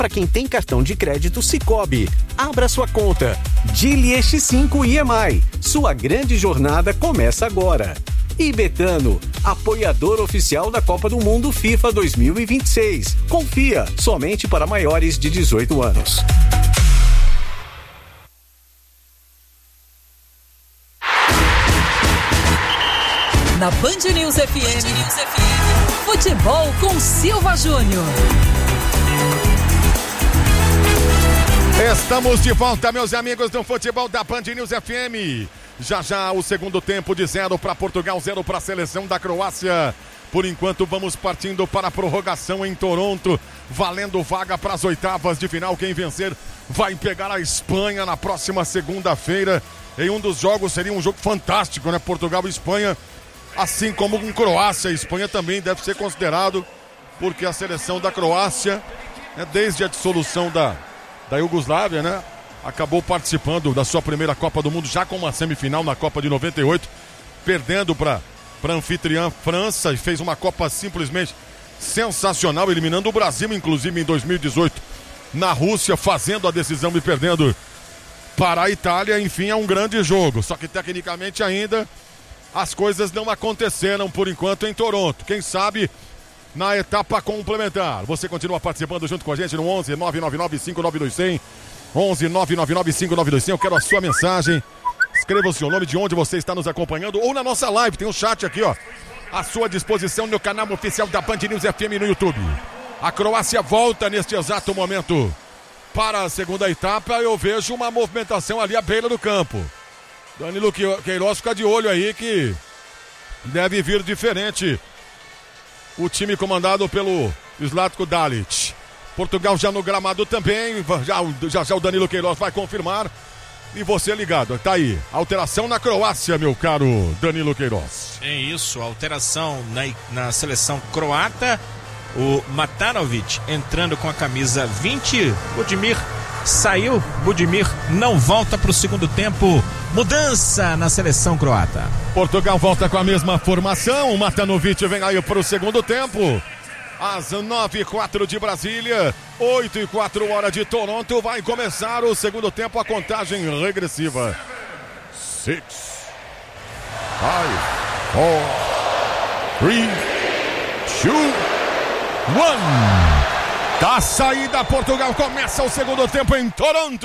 Para quem tem cartão de crédito Sicoob, abra sua conta. Dili X5 IMI. Sua grande jornada começa agora. E Betano, apoiador oficial da Copa do Mundo FIFA 2026. Confia, somente para maiores de 18 anos. Na Band News FM, futebol com Silva Júnior. Estamos de volta, meus amigos do futebol da Band News FM. Já o segundo tempo de 0 para Portugal, 0 para a seleção da Croácia. Por enquanto vamos partindo para a prorrogação em Toronto, valendo vaga para as oitavas de final. Quem vencer vai pegar a Espanha na próxima segunda-feira. Em um dos jogos seria um jogo fantástico, né? Portugal e Espanha, assim como com Croácia. A Espanha também deve ser considerado, porque a seleção da Croácia, né, desde a dissolução da Iugoslávia, né, acabou participando da sua primeira Copa do Mundo, já com uma semifinal na Copa de 98, perdendo para a anfitriã França, e fez uma Copa simplesmente sensacional, eliminando o Brasil, inclusive em 2018, na Rússia, fazendo a decisão e perdendo para a Itália. Enfim, é um grande jogo, só que tecnicamente ainda as coisas não aconteceram por enquanto em Toronto. Quem sabe na etapa complementar. Você continua participando junto com a gente no 11 999 5922 100. 11 999 5922 100. Eu quero a sua mensagem. Escreva o seu nome, de onde você está nos acompanhando, ou na nossa live. Tem um chat aqui, ó, à sua disposição no canal oficial da Band News FM no YouTube. A Croácia volta neste exato momento para a segunda etapa. Eu vejo uma movimentação ali à beira do campo. Danilo Queiroz fica de olho aí, que deve vir diferente o time comandado pelo Zlatko Dalic. Portugal já no gramado também. Já o Danilo Queiroz vai confirmar. E você ligado, tá aí. Alteração na Croácia, meu caro Danilo Queiroz. É isso, alteração na seleção croata. O Matanovic entrando com a camisa 20. Budimir saiu. Budimir não volta para o segundo tempo. Mudança na seleção croata. Portugal volta com a mesma formação. O Matanovic vem aí para o segundo tempo. Às 9h04 de Brasília, 8h04 hora de Toronto, vai começar o segundo tempo, a contagem regressiva. 6, 5, 4, 3, 2, 1. Da saída, Portugal começa o segundo tempo em Toronto.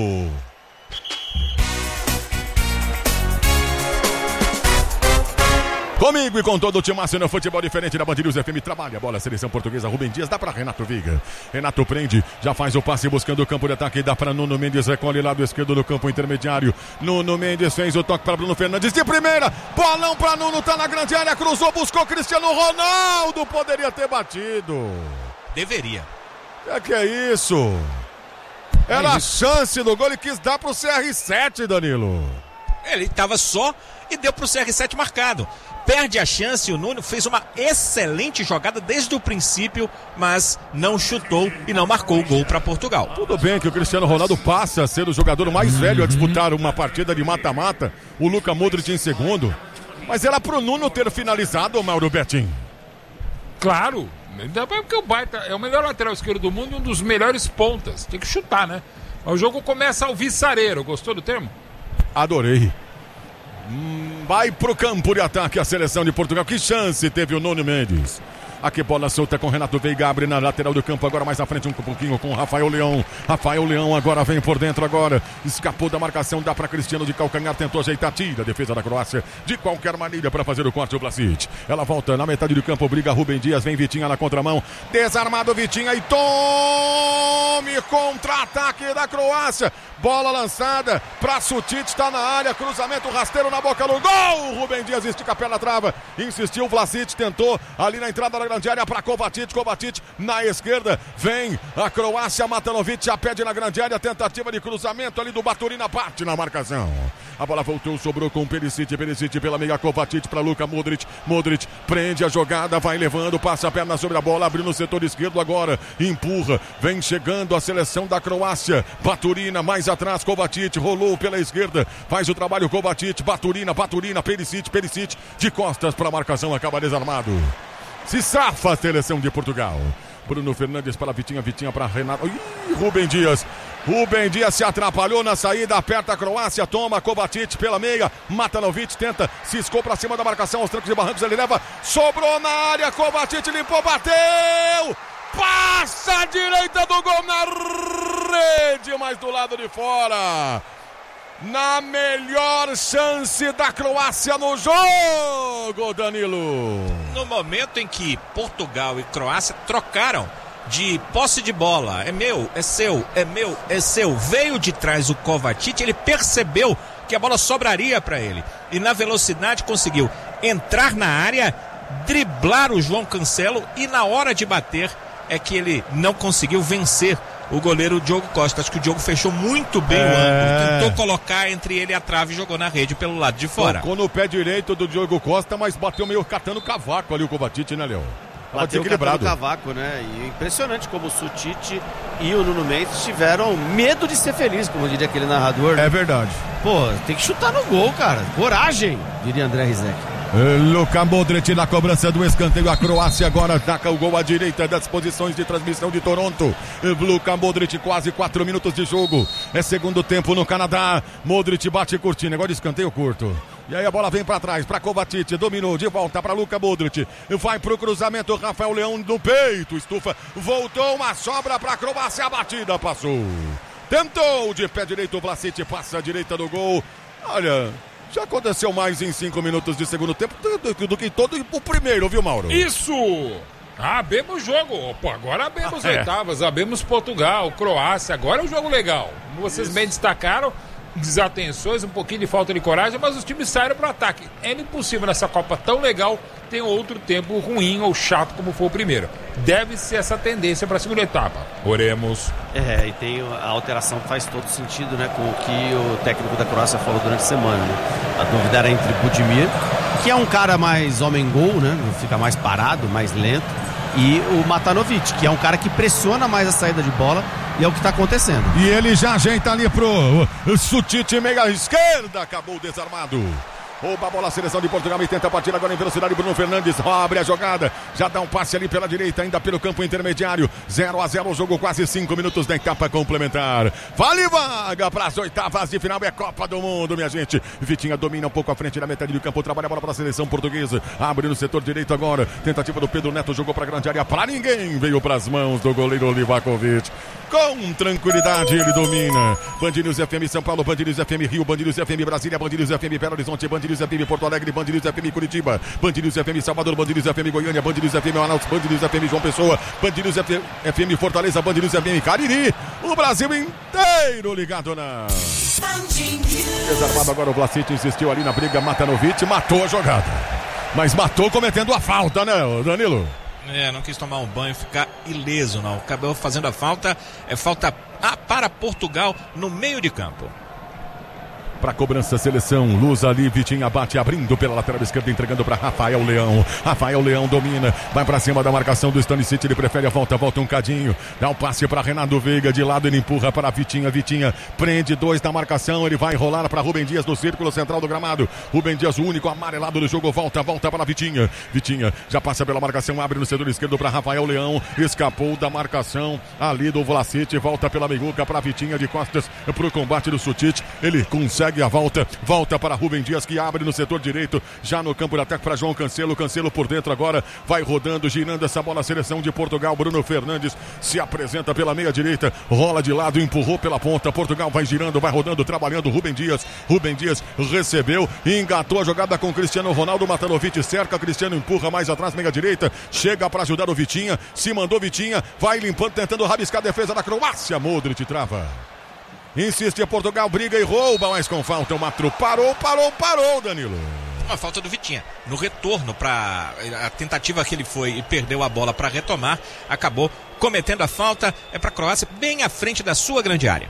Comigo e com todo o timaço no futebol diferente da Band News FM. Trabalha a bola, a seleção portuguesa. Rubem Dias, dá para Renato Viga. Renato prende, já faz o passe buscando o campo de ataque. Dá para Nuno Mendes, recolhe lado esquerdo no campo intermediário. Nuno Mendes fez o toque para Bruno Fernandes de primeira. Bolão para Nuno, tá na grande área, cruzou, buscou Cristiano Ronaldo. Poderia ter batido. Deveria. Que é isso? Era a chance do gol, ele quis dar pro CR7, Danilo. Ele estava só e deu pro CR7 marcado. Perde a chance, o Nuno fez uma excelente jogada desde o princípio, mas não chutou e não marcou o gol para Portugal. Tudo bem que o Cristiano Ronaldo passa a ser o jogador mais velho a disputar uma partida de mata-mata, o Luka Modric em segundo, mas era pro Nuno ter finalizado, Mauro Betim. Claro, porque o Baita é o melhor lateral esquerdo do mundo e um dos melhores pontas, tem que chutar, né? O jogo começa ao viçareiro, gostou do termo? Adorei. Vai pro campo de ataque a seleção de Portugal. Que chance teve o Nuno Mendes. Aqui bola solta com Renato Veiga, abre na lateral do campo, agora mais à frente um pouquinho com o Rafael Leão. Rafael Leão agora vem por dentro agora. Escapou da marcação, dá para Cristiano de calcanhar, tentou ajeitar, tira a defesa da Croácia de qualquer maneira para fazer o corte, o Vlasic. Ela volta na metade do campo, briga Rubem Dias, vem Vitinha na contramão. Desarmado Vitinha e tome contra-ataque da Croácia. Bola lançada para Sutic, está na área, cruzamento rasteiro na boca do gol. Rubem Dias estica a perna, trava, insistiu, Vlasic tentou ali na entrada da grande área para Kovacic na esquerda, vem a Croácia, Matanovic já pede na grande área, tentativa de cruzamento ali do Baturina, parte na marcação. A bola voltou, sobrou com Perisic pela meia, Kovacic para Luka Modric, prende a jogada, vai levando, passa a perna sobre a bola, abriu no setor esquerdo agora, empurra, vem chegando a seleção da Croácia, Baturina mais atrás, Kovacic rolou pela esquerda, faz o trabalho Kovacic, Baturina, Perisic de costas para a marcação, acaba desarmado. Se safa a seleção de Portugal. Bruno Fernandes para Vitinha, Vitinha para Renato. Rubem Dias se atrapalhou na saída, aperta a Croácia, toma Kovacic pela meia, Matanovic tenta, ciscou para cima da marcação, aos trancos e barrancos, ele leva, sobrou na área, Kovacic limpou, bateu, passa a direita do gol na rede, mas do lado de fora. Na melhor chance da Croácia no jogo, Danilo. No momento em que Portugal e Croácia trocaram de posse de bola, é meu, é seu, é meu, é seu, veio de trás o Kovacic, ele percebeu que a bola sobraria para ele e na velocidade conseguiu entrar na área, driblar o João Cancelo e na hora de bater é que ele não conseguiu vencer o goleiro Diogo Costa. Acho que o Diogo fechou muito bem o ângulo, tentou colocar entre ele e a trave e jogou na rede pelo lado de fora. Tocou no pé direito do Diogo Costa, mas bateu meio catando cavaco ali o Kovacic, né, Leão? Bateu catando cavaco, né? E impressionante como o Sutit e o Nuno Mendes tiveram medo de ser feliz, como diria aquele narrador. É verdade. Pô, tem que chutar no gol, cara. Coragem, diria André Rizek. Luka Modric na cobrança do escanteio. A Croácia agora ataca o gol à direita das posições de transmissão de Toronto. Luka Modric, quase 4 minutos de jogo. É segundo tempo no Canadá. Modric bate curtinho, agora escanteio curto. E aí a bola vem para trás, para Kovacic, dominou, de volta para Luka Modric. Vai pro cruzamento, Rafael Leão no peito, estufa, voltou, uma sobra para a Croácia, a batida passou. Tentou de pé direito, o Vlasic passa a direita do gol. Olha... Já aconteceu mais em 5 minutos de segundo tempo do que todo o primeiro, viu, Mauro? Isso! Abemos o jogo. Pô, agora abemos oitavas, abemos Portugal, Croácia. Agora é um jogo legal. Como vocês bem destacaram, desatenções, um pouquinho de falta de coragem, mas os times saíram para o ataque. É impossível nessa Copa tão legal ter outro tempo ruim ou chato como foi o primeiro. Deve ser essa tendência para a segunda etapa. Oremos. E tem a alteração que faz todo sentido, né, com o que o técnico da Croácia falou durante a semana, né? A dúvida era entre Budimir, que é um cara mais homem-gol, né, fica mais parado, mais lento, e o Matanovic, que é um cara que pressiona mais a saída de bola, e é o que está acontecendo. E ele já ajeita ali pro Sutit, meia esquerda, acabou desarmado. Rouba a bola, a seleção de Portugal e tenta partir agora em velocidade. Bruno Fernandes abre a jogada, já dá um passe ali pela direita, ainda pelo campo intermediário. 0-0 o jogo, quase 5 minutos da etapa complementar. Vale vaga para as oitavas de final, é Copa do Mundo, minha gente. Vitinha domina um pouco à frente da metade do campo, trabalha a bola para a seleção portuguesa. Abre no setor direito agora, tentativa do Pedro Neto, jogou para a grande área, para ninguém, veio para as mãos do goleiro Livakovic. Com tranquilidade ele domina. Band News FM São Paulo, Band News FM Rio, Band News FM Brasília, Band News FM Belo Horizonte, Band News FM Porto Alegre, Band News FM Curitiba, Band News FM Salvador, Band News FM Goiânia, Band News FM Manaus, Band News FM João Pessoa, Band News FM Fortaleza, Band News FM Cariri. O Brasil inteiro ligado na... Desarmado agora o Vlasic, insistiu ali na briga, Matanovic, matou a jogada. Mas matou cometendo a falta, né, Danilo? Não quis tomar um banho, ficar ileso, não. Acabou fazendo a falta. É falta para Portugal no meio de campo. Para cobrança, seleção, Luz ali, Vitinha bate, abrindo pela lateral esquerda, entregando para Rafael Leão. Rafael Leão domina, vai para cima da marcação do Stanisic, ele prefere a volta um cadinho, dá um passe para Renato Veiga, de lado ele empurra para Vitinha, Vitinha prende 2 na marcação, ele vai rolar para Rubem Dias no círculo central do gramado. Rubem Dias, o único amarelado do jogo, volta para Vitinha. Vitinha já passa pela marcação, abre no setor esquerdo para Rafael Leão, escapou da marcação ali do Vlasic, volta pela meiguca para Vitinha, de costas para o combate do Sutit, ele consegue a volta para Rubem Dias, que abre no setor direito, já no campo de ataque para João Cancelo. Cancelo por dentro agora, vai rodando, girando essa bola, a seleção de Portugal. Bruno Fernandes se apresenta pela meia direita, rola de lado, empurrou pela ponta. Portugal vai girando, vai rodando, trabalhando. Rubem Dias recebeu, engatou a jogada com Cristiano Ronaldo. Matanovic cerca, Cristiano empurra mais atrás, meia direita, chega para ajudar o Vitinha, se mandou Vitinha, vai limpando, tentando rabiscar a defesa da Croácia. Modric trava. Insiste Portugal, briga e rouba, mas com falta o Matro parou, Danilo. Uma falta do Vitinha. No retorno para a tentativa que ele foi e perdeu a bola para retomar, acabou cometendo a falta. É para a Croácia, bem à frente da sua grande área.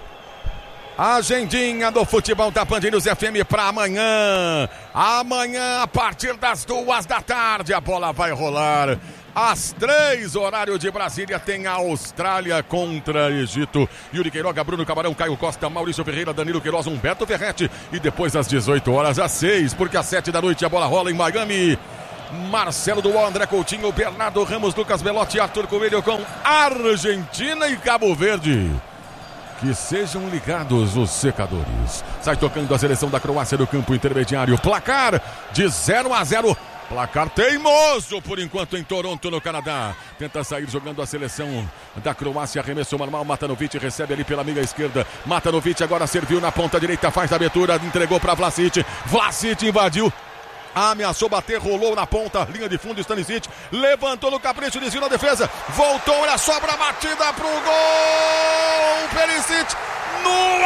Agendinha do futebol da Band News FM para amanhã. Amanhã, a partir das 2 da tarde, a bola vai rolar. Às 3, horário de Brasília, tem a Austrália contra Egito. Yuri Queiroga, Bruno Camarão, Caio Costa, Maurício Ferreira, Danilo Queiroz, Humberto Ferretti. E depois às 18 horas, às 6, porque às 7 da noite a bola rola em Miami. Marcelo do André Coutinho, Bernardo Ramos, Lucas Belotti e Arthur Coelho com Argentina e Cabo Verde. Que sejam ligados os secadores. Sai tocando a seleção da Croácia do campo intermediário. Placar de 0-0. Placar teimoso por enquanto em Toronto, no Canadá. Tenta sair jogando a seleção da Croácia. Arremesso manual. Matanovic recebe ali pela meia esquerda. Matanovic agora serviu na ponta direita. Faz a abertura. Entregou para Vlasic. Vlasic invadiu. Ameaçou bater, rolou na ponta, linha de fundo, Stanisic, levantou no capricho, desviou na defesa, voltou, olha, sobra a batida pro gol, Perisic, no